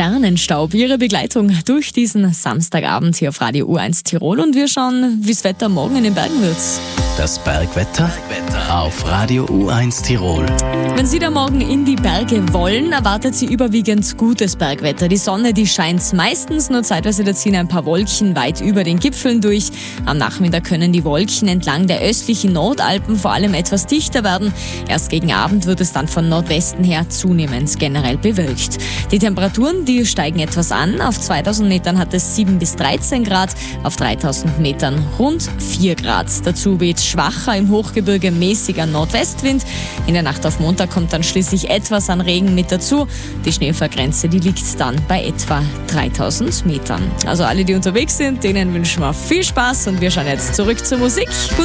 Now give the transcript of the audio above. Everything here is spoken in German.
Sternenstaub, Ihre Begleitung durch diesen Samstagabend hier auf Radio U1 Tirol. Und wir schauen, wie das Wetter morgen in den Bergen wird. Das Bergwetter auf Radio U1 Tirol. Wenn Sie da morgen in die Berge wollen, erwartet Sie überwiegend gutes Bergwetter. Die Sonne, die scheint meistens, nur zeitweise da ziehen ein paar Wolken weit über den Gipfeln durch. Am Nachmittag können die Wolken entlang der östlichen Nordalpen vor allem etwas dichter werden. Erst gegen Abend wird es dann von Nordwesten her zunehmend generell bewölkt. Die Temperaturen, die steigen etwas an. Auf 2000 Metern hat es 7 bis 13 Grad, auf 3000 Metern rund 4 Grad. Dazu weht schwacher im Hochgebirge mäßiger Nordwestwind. In der Nacht auf Montag kommt dann schließlich etwas an Regen mit dazu. Die Schneefallgrenze, die liegt dann bei etwa 3000 Metern. Also alle, die unterwegs sind, denen wünschen wir viel Spaß und wir schauen jetzt zurück zur Musik.